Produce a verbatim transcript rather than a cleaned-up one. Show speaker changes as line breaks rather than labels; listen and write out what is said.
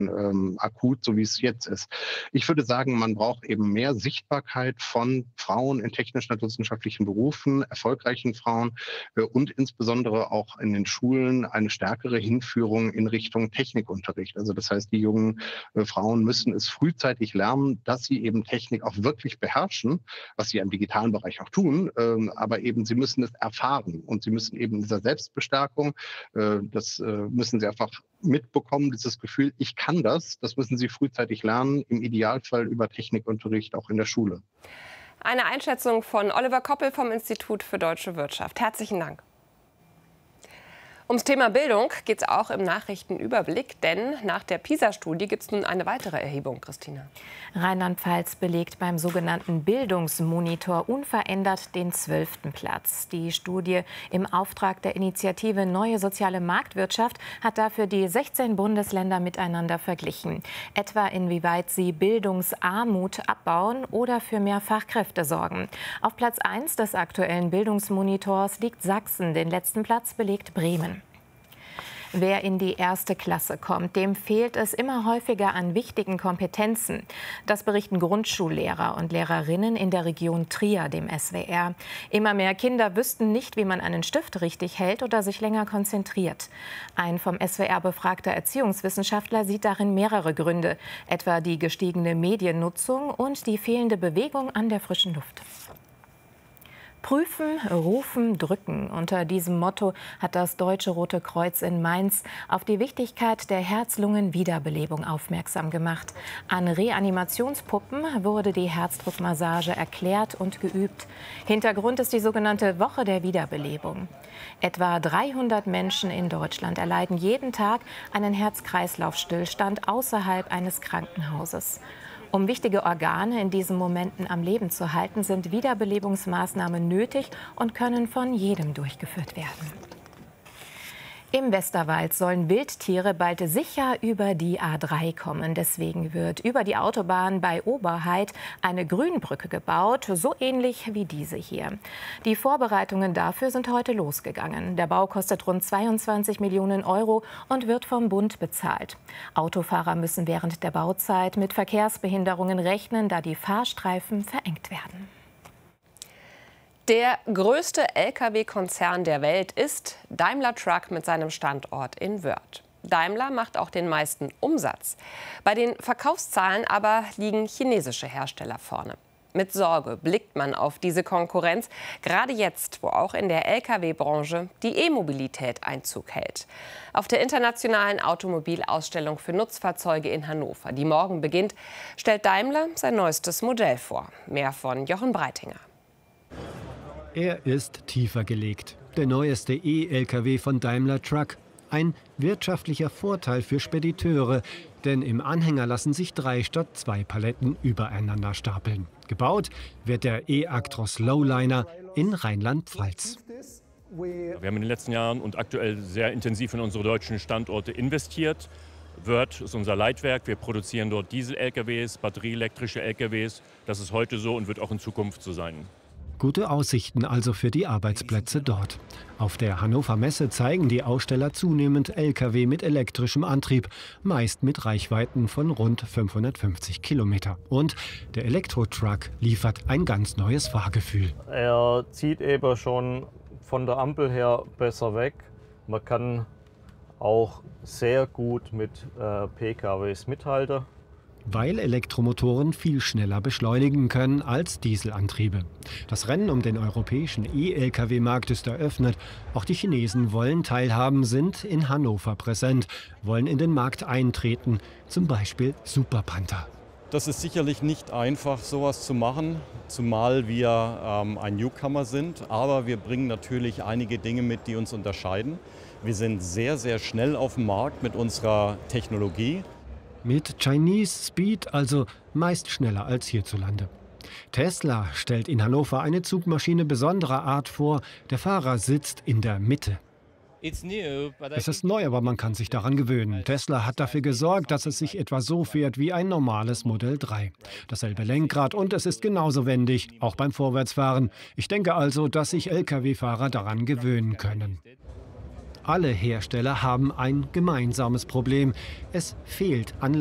ähm, akut, so wie es jetzt ist. Ich würde sagen, man braucht eben mehr Sichtbarkeit von Frauen in technisch-naturwissenschaftlichen Berufen, erfolgreichen Frauen äh, und insbesondere auch in den Schulen eine stärkere Hinführung in Richtung Technikunterricht. Also das heißt, die jungen äh, Frauen müssen es frühzeitig lernen, dass sie eben Technik auch wirklich beherrschen, was sie im digitalen Bereich auch tun, ähm, aber eben sie müssen es erfahren und sie müssen eben in dieser Selbstbestärkung, äh, das äh, müssen sie einfach mitbekommen, dieses Gefühl, ich kann das, das müssen sie frühzeitig lernen, im Idealfall über Technikunterricht auch in der Schule.
Eine Einschätzung von Oliver Koppel vom Institut für Deutsche Wirtschaft. Herzlichen Dank. Ums Thema Bildung geht es auch im Nachrichtenüberblick, denn nach der PISA-Studie gibt es nun eine weitere Erhebung, Christina.
Rheinland-Pfalz belegt beim sogenannten Bildungsmonitor unverändert den zwölften Platz. Die Studie im Auftrag der Initiative Neue Soziale Marktwirtschaft hat dafür die sechzehn Bundesländer miteinander verglichen. Etwa inwieweit sie Bildungsarmut abbauen oder für mehr Fachkräfte sorgen. Auf Platz eins des aktuellen Bildungsmonitors liegt Sachsen, den letzten Platz belegt Bremen. Wer in die erste Klasse kommt, dem fehlt es immer häufiger an wichtigen Kompetenzen. Das berichten Grundschullehrer und Lehrerinnen in der Region Trier dem S W R. Immer mehr Kinder wüssten nicht, wie man einen Stift richtig hält oder sich länger konzentriert. Ein vom S W R befragter Erziehungswissenschaftler sieht darin mehrere Gründe, etwa die gestiegene Mediennutzung und die fehlende Bewegung an der frischen Luft. Prüfen, rufen, drücken. Unter diesem Motto hat das Deutsche Rote Kreuz in Mainz auf die Wichtigkeit der Herz-Lungen-Wiederbelebung aufmerksam gemacht. An Reanimationspuppen wurde die Herzdruckmassage erklärt und geübt. Hintergrund ist die sogenannte Woche der Wiederbelebung. Etwa dreihundert Menschen in Deutschland erleiden jeden Tag einen Herz-Kreislauf-Stillstand außerhalb eines Krankenhauses. Um wichtige Organe in diesen Momenten am Leben zu halten, sind Wiederbelebungsmaßnahmen nötig und können von jedem durchgeführt werden. Im Westerwald sollen Wildtiere bald sicher über die A drei kommen. Deswegen wird über die Autobahn bei Oberhaid eine Grünbrücke gebaut, so ähnlich wie diese hier. Die Vorbereitungen dafür sind heute losgegangen. Der Bau kostet rund zweiundzwanzig Millionen Euro und wird vom Bund bezahlt. Autofahrer müssen während der Bauzeit mit Verkehrsbehinderungen rechnen, da die Fahrstreifen verengt werden.
Der größte L K W-Konzern der Welt ist Daimler Truck mit seinem Standort in Wörth. Daimler macht auch den meisten Umsatz. Bei den Verkaufszahlen aber liegen chinesische Hersteller vorne. Mit Sorge blickt man auf diese Konkurrenz, gerade jetzt, wo auch in der L K W-Branche die E-Mobilität Einzug hält. Auf der internationalen Automobilausstellung für Nutzfahrzeuge in Hannover, die morgen beginnt, stellt Daimler sein neuestes Modell vor. Mehr von Jochen Breitinger.
Er ist tiefer gelegt. Der neueste E-L K W von Daimler Truck. Ein wirtschaftlicher Vorteil für Spediteure, denn im Anhänger lassen sich drei statt zwei Paletten übereinander stapeln. Gebaut wird der E-Actros Lowliner in Rheinland-Pfalz.
Wir haben in den letzten Jahren und aktuell sehr intensiv in unsere deutschen Standorte investiert. Wörth ist unser Leitwerk. Wir produzieren dort Diesel-L K Ws, batterieelektrische L K Ws. Das ist heute so und wird auch in Zukunft so sein.
Gute Aussichten also für die Arbeitsplätze dort. Auf der Hannover Messe zeigen die Aussteller zunehmend L K W mit elektrischem Antrieb, meist mit Reichweiten von rund fünfhundertfünfzig Kilometer. Und der Elektro-Truck liefert ein ganz neues Fahrgefühl.
Er zieht eben schon von der Ampel her besser weg. Man kann auch sehr gut mit äh, P K Ws mithalten.
Weil Elektromotoren viel schneller beschleunigen können als Dieselantriebe. Das Rennen um den europäischen E-L K W-Markt ist eröffnet. Auch die Chinesen wollen teilhaben, sind in Hannover präsent, wollen in den Markt eintreten, zum Beispiel Super Panther.
Das ist sicherlich nicht einfach, sowas zu machen, zumal wir ähm, ein Newcomer sind. Aber wir bringen natürlich einige Dinge mit, die uns unterscheiden. Wir sind sehr, sehr schnell auf dem Markt mit unserer Technologie.
Mit Chinese Speed, also meist schneller als hierzulande. Tesla stellt in Hannover eine Zugmaschine besonderer Art vor. Der Fahrer sitzt in der Mitte. Es ist neu, aber man kann sich daran gewöhnen. Tesla hat dafür gesorgt, dass es sich etwa so fährt wie ein normales Modell drei. Dasselbe Lenkrad und es ist genauso wendig, auch beim Vorwärtsfahren. Ich denke also, dass sich L K W-Fahrer daran gewöhnen können. Alle Hersteller haben ein gemeinsames Problem. Es fehlt an